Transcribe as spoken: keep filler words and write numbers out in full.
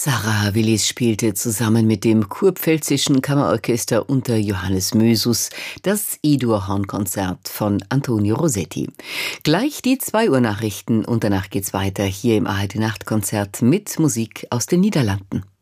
Sarah Willis spielte zusammen mit dem Kurpfälzischen Kammerorchester unter Johannes Mösus das E-Dur-Hornkonzert von Antonio Rossetti. Gleich die zwei Uhr Nachrichten und danach geht's weiter hier im A R D Nachtkonzert mit Musik aus den Niederlanden.